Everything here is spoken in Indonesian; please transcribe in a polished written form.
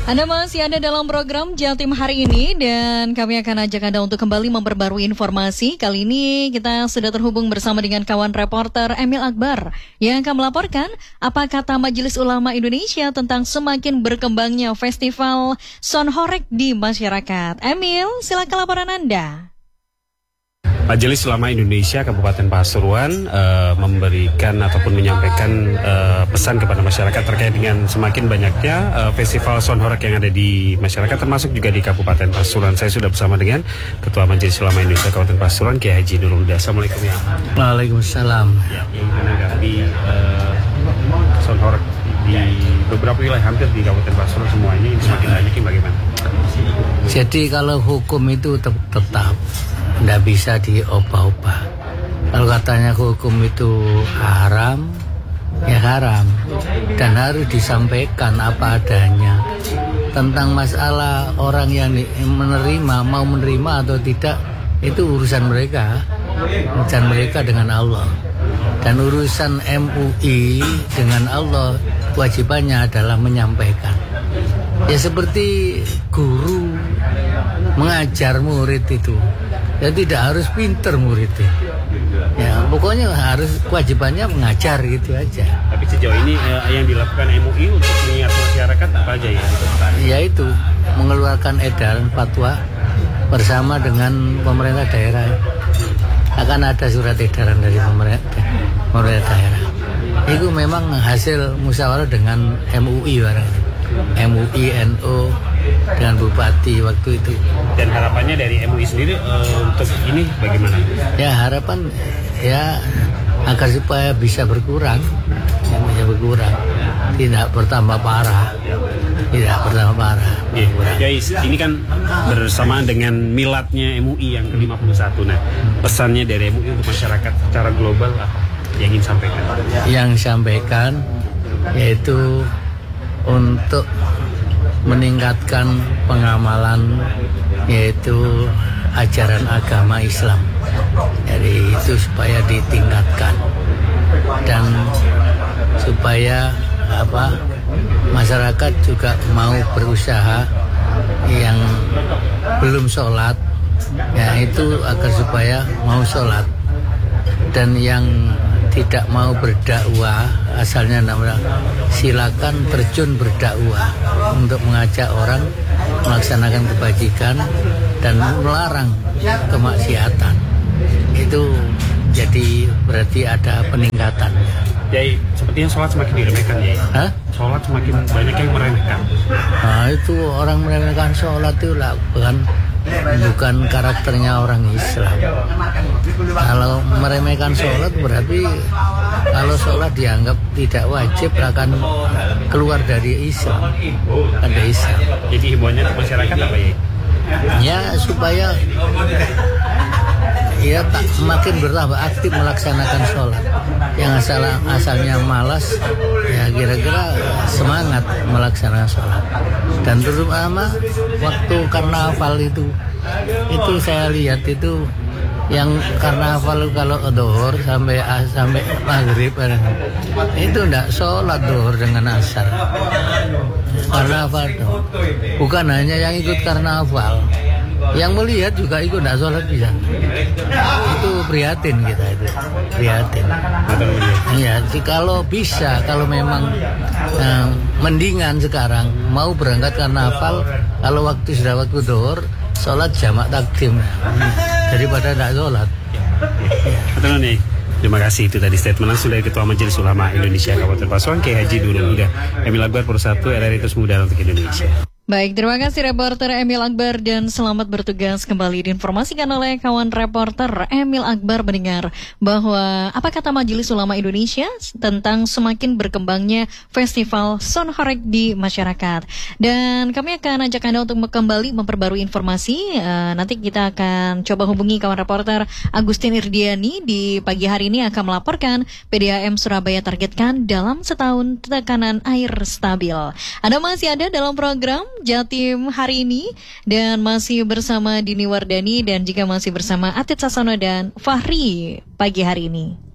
Anda masih ada dalam program Jatim hari ini dan kami akan ajak Anda untuk kembali memperbarui informasi. Kali ini kita sudah terhubung bersama dengan kawan reporter Emil Akbar yang akan melaporkan apa kata Majelis Ulama Indonesia tentang semakin berkembangnya festival Sonhoreg di masyarakat. Emil, silakan laporan Anda. Majelis Ulama Indonesia Kabupaten Pasuruan memberikan ataupun menyampaikan pesan kepada masyarakat terkait dengan semakin banyaknya festival Sonhoreg yang ada di masyarakat, termasuk juga di Kabupaten Pasuruan. Saya sudah bersama dengan Ketua Majelis Ulama Indonesia Kabupaten Pasuruan, Kiai Haji Nurul Huda. Assalamualaikum ya. Waalaikumsalam. Ya, yang menanggapi Sonhoreg di beberapa wilayah, hampir di Kabupaten Pasuruan semuanya ini semakin banyak, ini bagaimana? Jadi kalau hukum itu tetap tidak bisa diubah-ubah. Kalau katanya hukum itu haram, ya haram. Dan harus disampaikan apa adanya. Tentang masalah orang yang menerima, mau menerima atau tidak, itu urusan mereka. Urusan mereka dengan Allah. Dan urusan MUI dengan Allah, kewajibannya adalah menyampaikan. Ya seperti guru mengajar murid itu. Ya tidak harus pinter muridnya. Ya pokoknya harus kewajibannya mengajar gitu aja. Tapi sejauh ini yang dilakukan MUI untuk mengingatkan masyarakat apa aja ya? Yaitu mengeluarkan edaran fatwa bersama dengan pemerintah daerah. Akan ada surat edaran dari pemerintah daerah. Itu memang hasil musyawarah dengan MUI barangkali. MUI, NU dengan Bupati waktu itu. Dan harapannya dari MUI sendiri untuk ini bagaimana? Ya harapan ya agar supaya bisa berkurang, tidak bertambah parah, Guys, ini kan bersamaan dengan miladnya MUI yang ke-51. Nah, pesannya dari MUI untuk masyarakat secara global apa yang ingin sampaikan? Yang sampaikan yaitu untuk meningkatkan pengamalan yaitu ajaran agama Islam. Jadi itu supaya ditingkatkan dan supaya masyarakat juga mau berusaha yang belum sholat ya itu agar supaya mau sholat, dan yang tidak mau berdakwah asalnya namanya silakan terjun berdakwah untuk mengajak orang melaksanakan kebajikan dan melarang kemaksiatan. Itu jadi berarti ada peningkatan. Jadi sepertinya sholat semakin diremehkan ya. Hah? Sholat semakin banyak yang meremehkan. Nah itu orang meremehkan sholat itu lah bukan karakternya orang Islam. Kalau meremehkan sholat berarti kalau sholat dianggap tidak wajib akan keluar dari Islam. Ada Islam. Jadi himbauannya untuk masyarakat apa ya? Ya supaya ya tak makin bertambah aktif melaksanakan sholat. Yang asalnya malas ya kira-kira semangat melaksanakan sholat. Dan terutama waktu karnaval itu saya lihat itu yang karnaval kalau dohor sampai maghrib itu enggak sholat dohor dengan asar. Karnaval tuh bukan hanya yang ikut karnaval, yang melihat juga ikut enggak sholat bisa. Itu prihatin kita itu, prihatin. Ya, kalau bisa, kalau memang mendingan sekarang mau berangkat karnaval, kalau waktu sudah waktu dohor, sholat jamak takdim daripada tidak sholat. Betul nih. Terima kasih, itu tadi statement langsung dari Ketua Majelis Ulama Indonesia Kabupaten Pasuruan, Kiai Haji Nurul Huda. Emil Akbar, Persatu RRI Terus Muda untuk Indonesia. Baik, terima kasih reporter Emil Akbar dan selamat bertugas kembali. Diinformasikan oleh kawan reporter Emil Akbar mendengar bahwa apa kata Majelis Ulama Indonesia tentang semakin berkembangnya festival Sonhoreg di masyarakat. Dan kami akan ajak Anda untuk kembali memperbarui informasi. Nanti kita akan coba hubungi kawan reporter Agustin Irdiani di pagi hari ini akan melaporkan PDAM Surabaya targetkan dalam setahun tekanan air stabil. Anda masih ada dalam program Jatim hari ini dan masih bersama Dini Wardani dan juga masih bersama Atit Sasono dan Fahri pagi hari ini.